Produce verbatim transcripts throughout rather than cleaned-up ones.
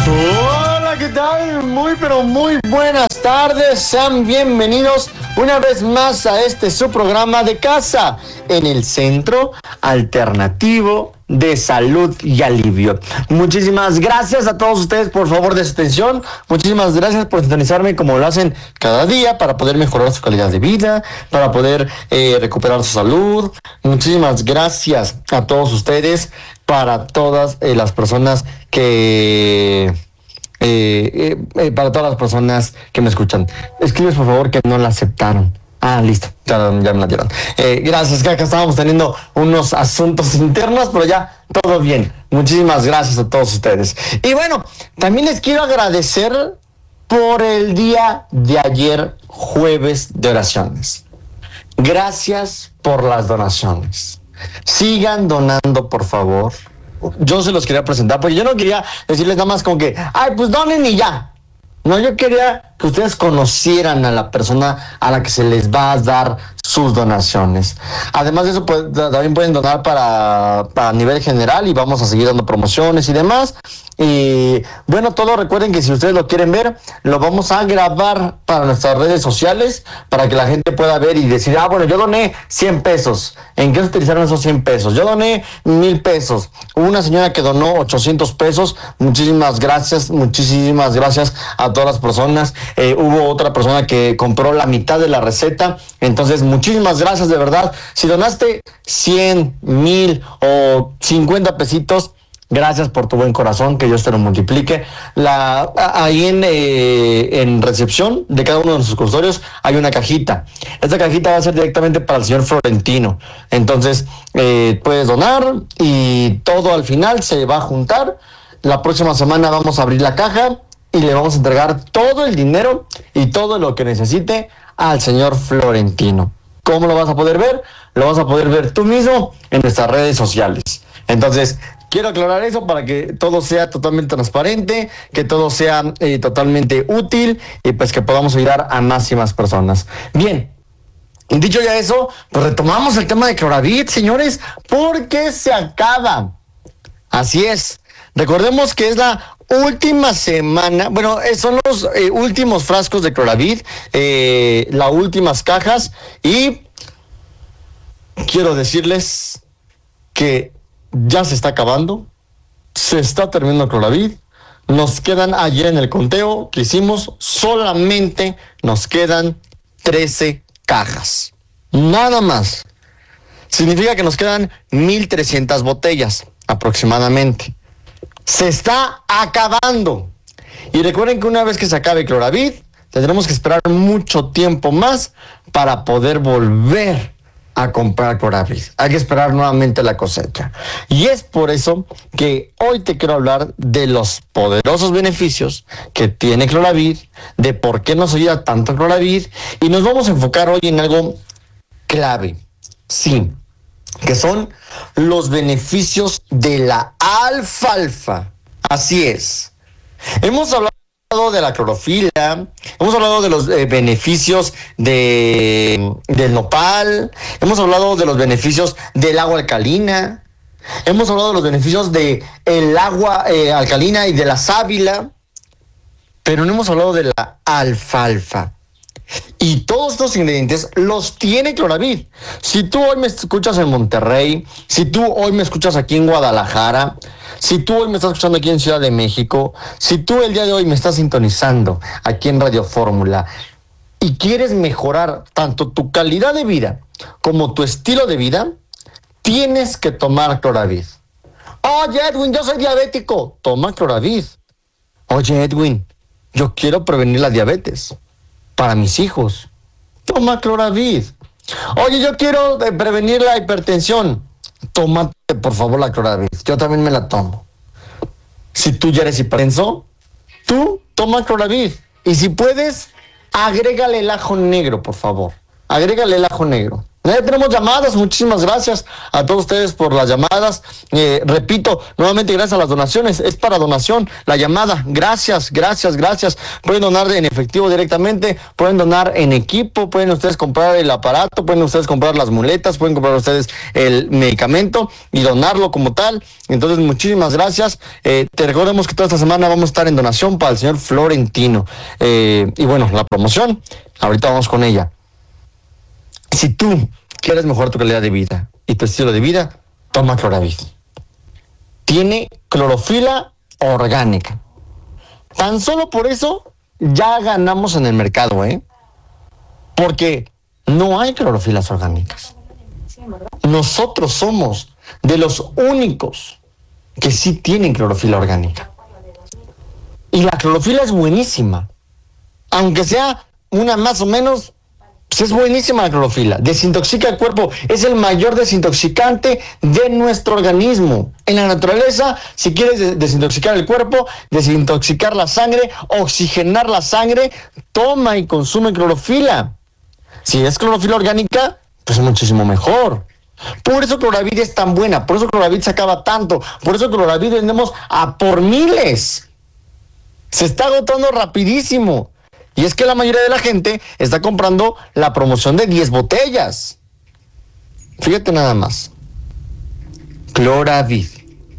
Hola, ¿qué tal? Muy, pero muy buenas tardes. Sean bienvenidos una vez más a este su programa de casa en el Centro Alternativo de Salud y Alivio. Muchísimas gracias a todos ustedes por favor de su atención. Muchísimas gracias por sintonizarme como lo hacen cada día para poder mejorar su calidad de vida, para poder eh, recuperar su salud. Muchísimas gracias a todos ustedes, para todas eh, las personas que... Eh, eh, eh, para todas las personas que me escuchan. Escribes por favor que no la aceptaron. Ah, listo, ya, ya me la dieron. Eh, gracias, que acá estábamos teniendo unos asuntos internos, pero ya todo bien. Muchísimas gracias a todos ustedes. Y bueno, también les quiero agradecer por el día de ayer, jueves de oraciones. Gracias por las donaciones. Sigan donando, por favor. Yo se los quería presentar, porque yo no quería decirles nada más como que, ay, pues donen y ya. No, yo quería que ustedes conocieran a la persona a la que se les va a dar sus donaciones. Además de eso, pues, también pueden donar para, para nivel general y vamos a seguir dando promociones y demás. Y bueno, todo recuerden que si ustedes lo quieren ver, lo vamos a grabar para nuestras redes sociales, para que la gente pueda ver y decir, ah, bueno, yo doné cien pesos. ¿En qué se utilizaron esos cien pesos? Yo doné mil pesos. Hubo una señora que donó ochocientos pesos. Muchísimas gracias, muchísimas gracias a todas las personas. Eh, hubo otra persona que compró la mitad de la receta. Entonces, muchísimas gracias de verdad. Si donaste cien, mil o cincuenta pesitos, gracias por tu buen corazón, que Dios te lo multiplique. La, ahí en, eh, en recepción de cada uno de nuestros consultorios hay una cajita. Esta cajita va a ser directamente para el señor Florentino. Entonces, eh, puedes donar y todo al final se va a juntar. La próxima semana vamos a abrir la caja y le vamos a entregar todo el dinero y todo lo que necesite al señor Florentino. ¿Cómo lo vas a poder ver? Lo vas a poder ver tú mismo en nuestras redes sociales. Entonces, quiero aclarar eso para que todo sea totalmente transparente, que todo sea eh, totalmente útil y pues que podamos ayudar a más y más personas. Bien, dicho ya eso, pues retomamos el tema de Cloravit, señores, porque se acaba. Así es. Recordemos que es la última semana, bueno, son los eh, últimos frascos de Cloravit, eh, las últimas cajas, y quiero decirles que ya se está acabando, se está terminando Cloravit. Nos quedan, ayer en el conteo que hicimos, solamente nos quedan trece cajas. Nada más. Significa que nos quedan mil trescientas botellas aproximadamente. Se está acabando. Y recuerden que una vez que se acabe Cloravit, tendremos que esperar mucho tiempo más para poder volver a comprar Cloravit. Hay que esperar nuevamente la cosecha. Y es por eso que hoy te quiero hablar de los poderosos beneficios que tiene Cloravit, de por qué nos ayuda tanto Cloravit, y nos vamos a enfocar hoy en algo clave. Sí, que son los beneficios de la alfalfa. Así es. Hemos hablado de la clorofila, hemos hablado de los eh, beneficios de, del nopal, hemos hablado de los beneficios del agua alcalina, hemos hablado de los beneficios de el agua eh, alcalina y de la sábila, pero no hemos hablado de la alfalfa. Y todos estos ingredientes los tiene Cloravit. Si tú hoy me escuchas en Monterrey, si tú hoy me escuchas aquí en Guadalajara, si tú hoy me estás escuchando aquí en Ciudad de México, si tú el día de hoy me estás sintonizando aquí en Radio Fórmula y quieres mejorar tanto tu calidad de vida como tu estilo de vida, tienes que tomar Cloravit. Oye, Edwin, yo soy diabético. Toma Cloravit. Oye, Edwin, yo quiero prevenir la diabetes para mis hijos. Toma Cloravit. Oye, yo quiero eh, prevenir la hipertensión. Tómate, por favor, la Cloravit. Yo también me la tomo. Si tú ya eres hipertenso, tú toma Cloravit. Y si puedes, agrégale el ajo negro, por favor. Agrégale el ajo negro. Ya tenemos llamadas, muchísimas gracias a todos ustedes por las llamadas. Eh, repito, nuevamente gracias a las donaciones, es para donación la llamada. Gracias, gracias, gracias. Pueden donar en efectivo directamente, pueden donar en equipo, pueden ustedes comprar el aparato, pueden ustedes comprar las muletas, pueden comprar ustedes el medicamento y donarlo como tal. Entonces, muchísimas gracias. Eh, te recordemos que toda esta semana vamos a estar en donación para el señor Florentino. Eh, y bueno, la promoción, ahorita vamos con ella. Si tú quieres mejorar tu calidad de vida y tu estilo de vida, toma Cloravid. Tiene clorofila orgánica. Tan solo por eso ya ganamos en el mercado, ¿eh? Porque no hay clorofilas orgánicas. Nosotros somos de los únicos que sí tienen clorofila orgánica. Y la clorofila es buenísima. Aunque sea una más o menos, pues es buenísima la clorofila. Desintoxica el cuerpo. Es el mayor desintoxicante de nuestro organismo. En la naturaleza, si quieres desintoxicar el cuerpo, desintoxicar la sangre, oxigenar la sangre, toma y consume clorofila. Si es clorofila orgánica, pues muchísimo mejor. Por eso Cloravid es tan buena, por eso Cloravid se acaba tanto, por eso Cloravid vendemos a por miles. Se está agotando rapidísimo. Y es que la mayoría de la gente está comprando la promoción de diez botellas. Fíjate nada más. Cloravid.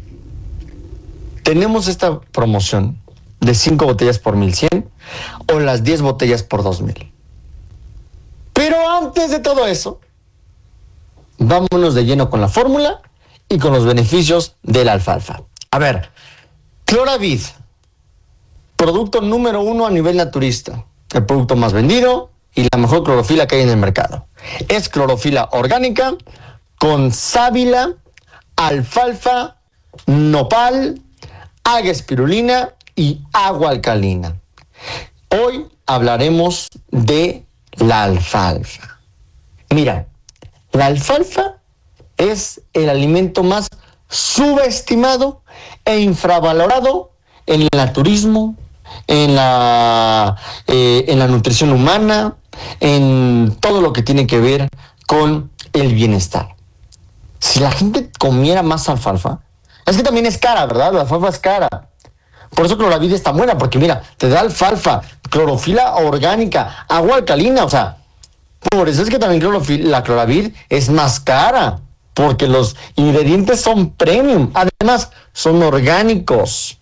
Tenemos esta promoción de cinco botellas por mil cien o las diez botellas por dos mil. Pero antes de todo eso, vámonos de lleno con la fórmula y con los beneficios de la alfalfa. A ver, Cloravid, producto número uno a nivel naturista, el producto más vendido y la mejor clorofila que hay en el mercado. Es clorofila orgánica con sábila, alfalfa, nopal, alga espirulina y agua alcalina. Hoy hablaremos de la alfalfa. Mira, la alfalfa es el alimento más subestimado e infravalorado en el naturismo, en la, eh, en la nutrición humana, en todo lo que tiene que ver con el bienestar. Si la gente comiera más alfalfa, es que también es cara, ¿verdad? La alfalfa es cara. Por eso Cloravid es tan buena, porque mira, te da alfalfa, clorofila orgánica, agua alcalina, o sea, por eso es que también clorofila, la Cloravid es más cara, porque los ingredientes son premium, además son orgánicos.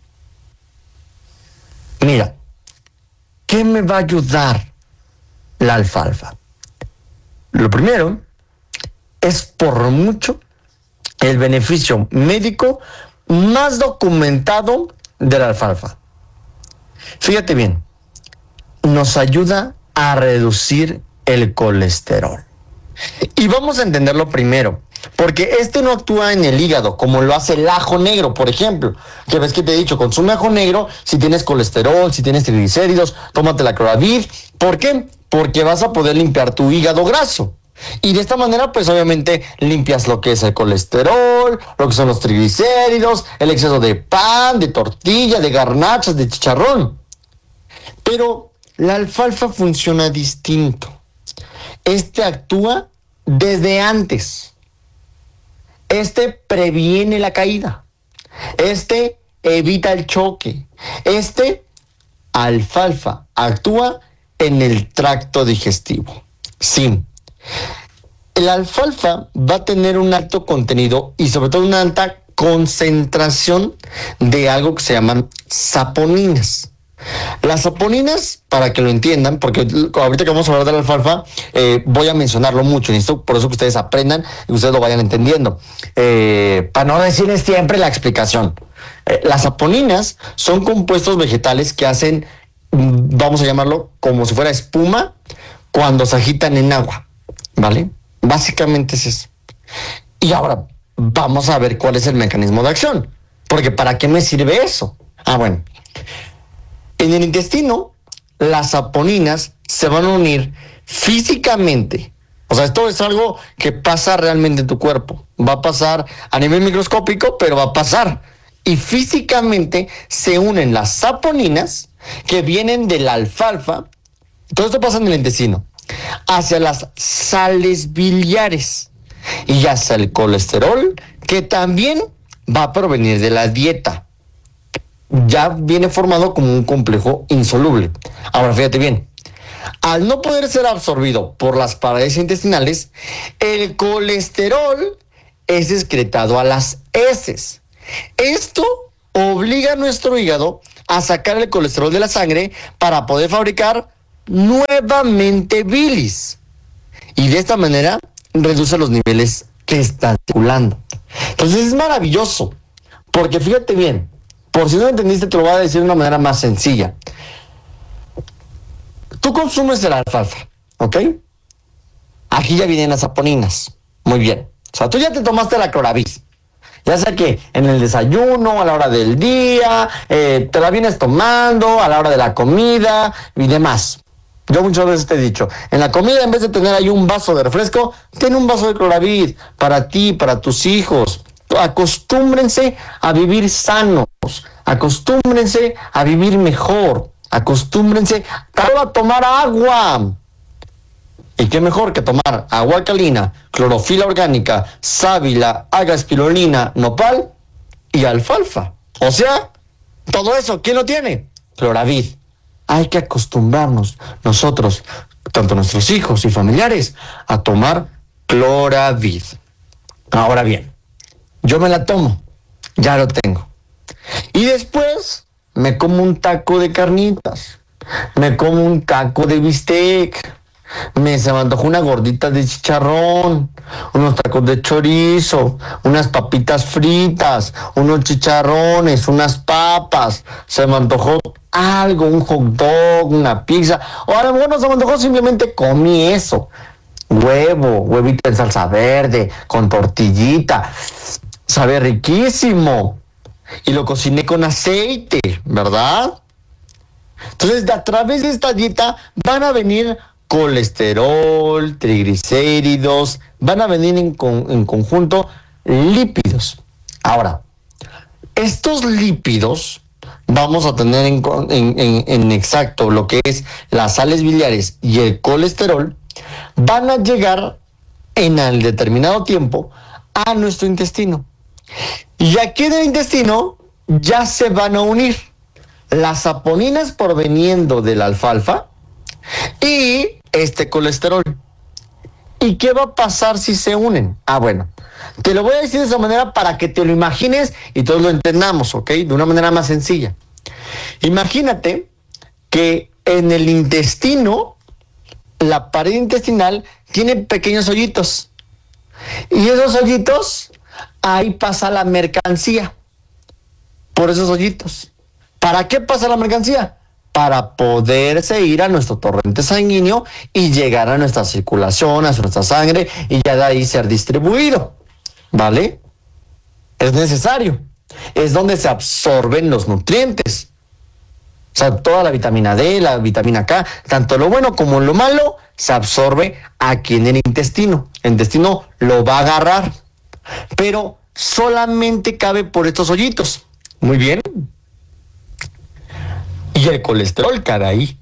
Mira, ¿qué me va a ayudar la alfalfa? Lo primero es por mucho el beneficio médico más documentado de la alfalfa. Fíjate bien, nos ayuda a reducir el colesterol. Y vamos a entenderlo primero, porque este no actúa en el hígado como lo hace el ajo negro, por ejemplo. Que ves que te he dicho, consume ajo negro si tienes colesterol, si tienes triglicéridos, tómate la Cloravid. ¿Por qué? Porque vas a poder limpiar tu hígado graso. Y de esta manera, pues obviamente limpias lo que es el colesterol, lo que son los triglicéridos, el exceso de pan, de tortilla, de garnachas, de chicharrón. Pero la alfalfa funciona distinto. Este actúa desde antes. Este previene la caída. Este evita el choque. Este alfalfa actúa en el tracto digestivo. Sí. La alfalfa va a tener un alto contenido y sobre todo una alta concentración de algo que se llaman saponinas. Las saponinas, para que lo entiendan, porque ahorita que vamos a hablar de la alfalfa, eh, voy a mencionarlo mucho, y esto, por eso que ustedes aprendan y ustedes lo vayan entendiendo. Eh, para no decirles siempre la explicación. Eh, las saponinas son compuestos vegetales que hacen, vamos a llamarlo como si fuera espuma, cuando se agitan en agua, ¿vale? Básicamente es eso. Y ahora vamos a ver cuál es el mecanismo de acción, porque ¿para qué me sirve eso? Ah, bueno. En el intestino, las saponinas se van a unir físicamente. O sea, esto es algo que pasa realmente en tu cuerpo. Va a pasar a nivel microscópico, pero va a pasar. Y físicamente se unen las saponinas que vienen de la alfalfa. Todo esto pasa en el intestino. hacia las sales biliares y hacia el colesterol, que también va a provenir de la dieta. Ya viene formado como un complejo insoluble. Ahora fíjate bien, al no poder ser absorbido por las paredes intestinales, el colesterol es excretado a las heces. Esto obliga a nuestro hígado a sacar el colesterol de la sangre para poder fabricar nuevamente bilis. Y de esta manera reduce los niveles que están circulando. Entonces es maravilloso, porque fíjate bien, por si no lo entendiste, te lo voy a decir de una manera más sencilla. Tú consumes el alfalfa, ¿ok? Aquí ya vienen las saponinas. Muy bien. O sea, tú ya te tomaste la Cloravid. Ya sea que en el desayuno, a la hora del día, eh, te la vienes tomando, a la hora de la comida y demás. Yo muchas veces te he dicho, en la comida, en vez de tener ahí un vaso de refresco, ten un vaso de Cloravid para ti, para tus hijos. Acostúmbrense a vivir sanos, acostúmbrense a vivir mejor, acostúmbrense a tomar agua. Y qué mejor que tomar agua alcalina, clorofila orgánica, sábila, alga espirulina, nopal y alfalfa. O sea, todo eso, ¿quién lo tiene? Cloravid. Hay que acostumbrarnos nosotros, tanto nuestros hijos y familiares, a tomar Cloravid. Ahora bien, yo me la tomo, ya lo tengo. Y después me como un taco de carnitas, me como un taco de bistec, me se me antojó una gordita de chicharrón, unos tacos de chorizo, unas papitas fritas, unos chicharrones, unas papas, se me antojó algo, un hot dog, una pizza, o a lo mejor no se me antojó, simplemente comí eso. Huevo, huevito en salsa verde, con tortillita, sabe riquísimo. Y lo cociné con aceite, ¿verdad? Entonces, a través de esta dieta van a venir colesterol, triglicéridos, van a venir en, con, en conjunto lípidos. Ahora, estos lípidos vamos a tener en, en, en, en exacto lo que es las sales biliares y el colesterol, van a llegar en el determinado tiempo a nuestro intestino. Y aquí en el intestino ya se van a unir las saponinas proveniendo de la alfalfa y este colesterol. ¿Y qué va a pasar si se unen? Ah, bueno, te lo voy a decir de esa manera para que te lo imagines y todos lo entendamos, ¿ok? De una manera más sencilla. Imagínate que en el intestino, la pared intestinal tiene pequeños hoyitos. Y esos hoyitos, ahí pasa la mercancía. Por esos hoyitos. ¿Para qué pasa la mercancía? Para poderse ir a nuestro torrente sanguíneo y llegar a nuestra circulación, a nuestra sangre y ya de ahí ser distribuido. ¿Vale? Es necesario. Es donde se absorben los nutrientes. O sea, toda la vitamina D, la vitamina K, tanto lo bueno como lo malo, se absorbe aquí en el intestino. El intestino lo va a agarrar, pero solamente cabe por estos hoyitos. Muy bien. Y el colesterol cabe ahí.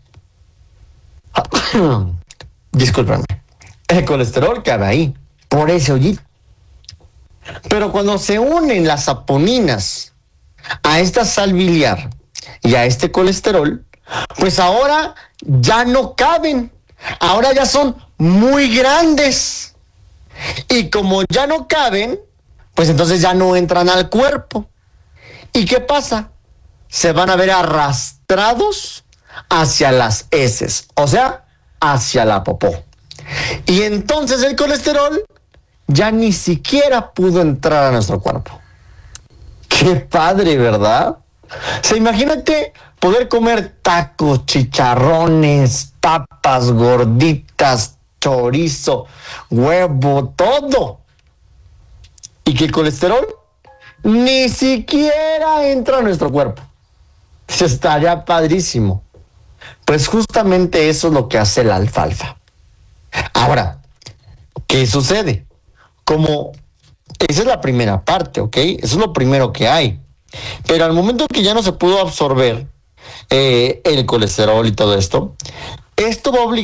Discúlpame. El colesterol cabe ahí, por ese hoyito. Pero cuando se unen las saponinas a esta sal biliar y a este colesterol, pues ahora ya no caben. Ahora ya son muy grandes. Y como ya no caben, pues entonces ya no entran al cuerpo. ¿Y qué pasa? Se van a ver arrastrados hacia las heces, o sea, hacia la popó. Y entonces el colesterol ya ni siquiera pudo entrar a nuestro cuerpo. Qué padre, ¿verdad? O sea, imagínate poder comer tacos, chicharrones, papas, gorditas, chorizo, huevo, todo. Y que el colesterol ni siquiera entra a nuestro cuerpo. Estaría padrísimo. Pues justamente eso es lo que hace la alfalfa. Ahora, ¿qué sucede? Como esa es la primera parte, ¿ok? Eso es lo primero que hay. Pero al momento que ya no se pudo absorber eh, el colesterol y todo esto, esto va a obligar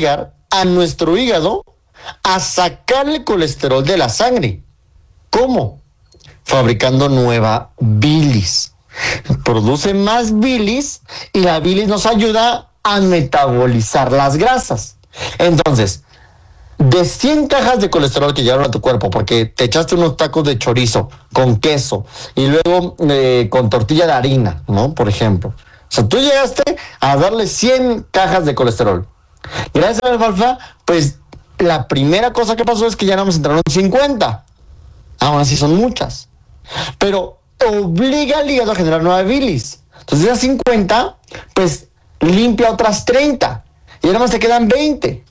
a nuestro hígado a sacar el colesterol de la sangre. ¿Cómo? Fabricando nueva bilis. Produce más bilis y la bilis nos ayuda a metabolizar las grasas. Entonces, de cien cajas de colesterol que llegaron a tu cuerpo porque te echaste unos tacos de chorizo con queso y luego eh, con tortilla de harina, ¿no? Por ejemplo. O sea, tú llegaste a darle cien cajas de colesterol. Gracias a la alfalfa, pues la primera cosa que pasó es que ya nos entraron cincuenta. Aún así son muchas. Pero obliga al hígado a generar nueva bilis. Entonces de esas cincuenta, pues limpia otras treinta. Y nada más te quedan veinte.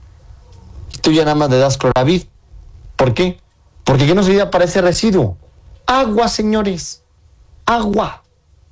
Tú ya nada más le das Cloravid. ¿Por qué? Porque ¿qué nos ayuda para ese residuo? Agua, señores. Agua.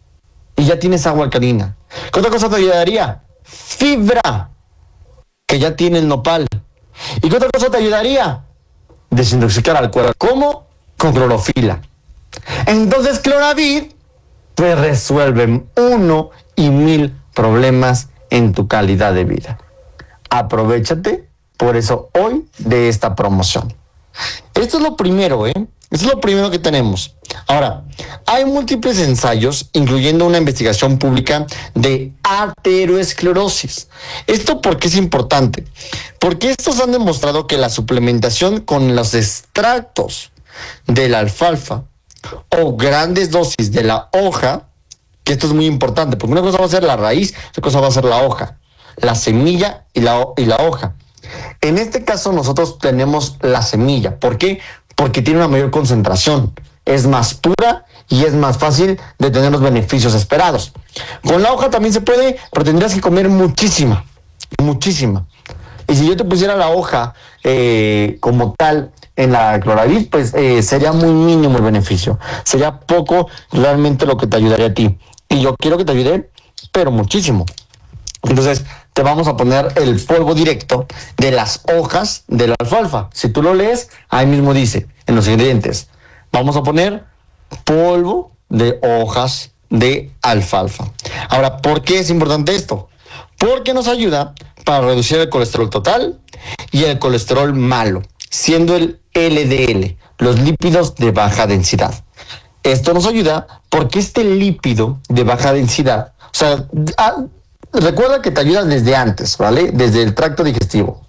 Y ya tienes agua alcalina. ¿Qué otra cosa te ayudaría? Fibra. Que ya tiene el nopal. ¿Y qué otra cosa te ayudaría? Desintoxicar al cuerpo. ¿Cómo? Con clorofila. Entonces Cloravid pues resuelve uno y mil problemas en tu calidad de vida. Aprovechate por eso hoy de esta promoción. Esto es lo primero, ¿eh? Esto es lo primero que tenemos. Ahora, hay múltiples ensayos, incluyendo una investigación pública de ateroesclerosis. ¿Esto por qué es importante? Porque estos han demostrado que la suplementación con los extractos de la alfalfa o grandes dosis de la hoja, que esto es muy importante, porque una cosa va a ser la raíz, otra cosa va a ser la hoja, la semilla y la, y la hoja. En este caso nosotros tenemos la semilla. ¿Por qué? Porque tiene una mayor concentración, es más pura y es más fácil de tener los beneficios esperados. Con la hoja también se puede, pero tendrías que comer muchísima, muchísima. Y si yo te pusiera la hoja eh, como tal en la Cloravid, pues eh, sería muy mínimo el beneficio. Sería poco realmente lo que te ayudaría a ti. Y yo quiero que te ayude, pero muchísimo. Entonces, te vamos a poner el polvo directo de las hojas de la alfalfa. Si tú lo lees, ahí mismo dice, en los ingredientes, vamos a poner polvo de hojas de alfalfa. Ahora, ¿por qué es importante esto? Porque nos ayuda para reducir el colesterol total y el colesterol malo, siendo el L D L, los lípidos de baja densidad. Esto nos ayuda porque este lípido de baja densidad, o sea, a, recuerda que te ayuda desde antes, ¿vale? Desde el tracto digestivo.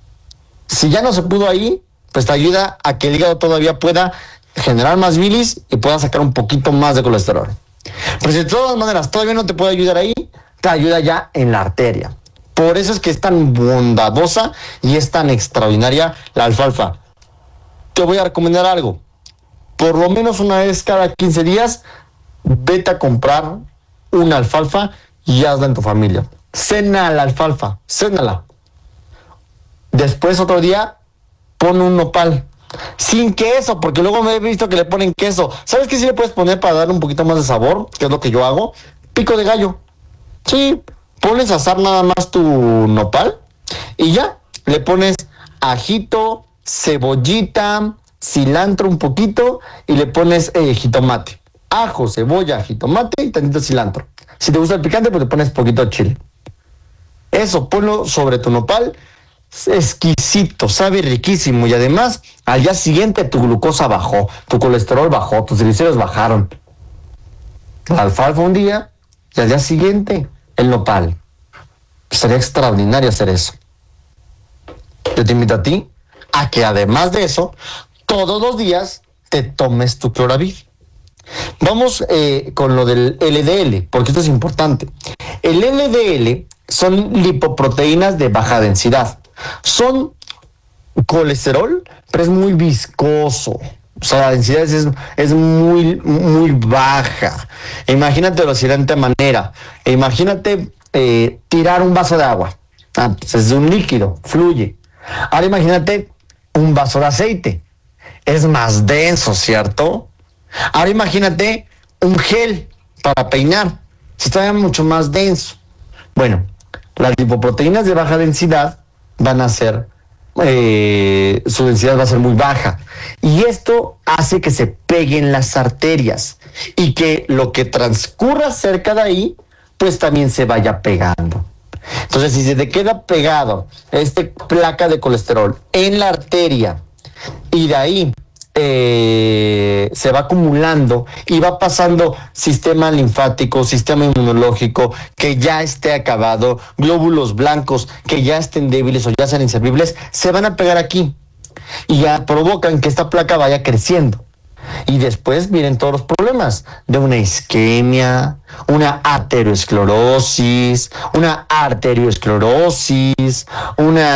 Si ya no se pudo ahí, pues te ayuda a que el hígado todavía pueda generar más bilis y pueda sacar un poquito más de colesterol. Pero si de todas maneras todavía no te puede ayudar ahí, te ayuda ya en la arteria. Por eso es que es tan bondadosa y es tan extraordinaria la alfalfa. Te voy a recomendar algo. Por lo menos una vez cada quince días, vete a comprar una alfalfa y hazla en tu familia. Cena la alfalfa, cénala. Después otro día, pon un nopal. Sin queso, porque luego me he visto que le ponen queso. ¿Sabes qué sí le puedes poner para darle un poquito más de sabor? Que es lo que yo hago. Pico de gallo. Sí, pones a asar nada más tu nopal y ya. Le pones ajito, cebollita, cilantro un poquito y le pones eh, jitomate. Ajo, cebolla, jitomate y tantito cilantro. Si te gusta el picante, pues le pones poquito de chile. Eso, ponlo sobre tu nopal. Es exquisito, sabe riquísimo. Y además, al día siguiente tu glucosa bajó, tu colesterol bajó, tus triglicéridos bajaron. La alfalfa un día y al día siguiente el nopal. Sería extraordinario hacer eso. Yo te invito a ti a que además de eso, todos los días te tomes tu Cloravid. Vamos eh, con lo del L D L, porque esto es importante. El L D L son lipoproteínas de baja densidad. Son colesterol, pero es muy viscoso. O sea, la densidad es, es muy, muy baja. Imagínate de la siguiente manera. Imagínate eh, tirar un vaso de agua. Ah, pues es un líquido, fluye. Ahora imagínate un vaso de aceite. Es más denso, ¿cierto? Ahora imagínate un gel para peinar. Está mucho más denso. Bueno, las lipoproteínas de baja densidad van a ser, eh, su densidad va a ser muy baja. Y esto hace que se peguen las arterias y que lo que transcurra cerca de ahí, pues también se vaya pegando. Entonces, si se te queda pegado esta placa de colesterol en la arteria y de ahí eh, se va acumulando y va pasando sistema linfático, sistema inmunológico que ya esté acabado, glóbulos blancos que ya estén débiles o ya sean inservibles, se van a pegar aquí y ya provocan que esta placa vaya creciendo. Y después vienen todos los problemas de una isquemia, una aterosclerosis, una arteriosclerosis, una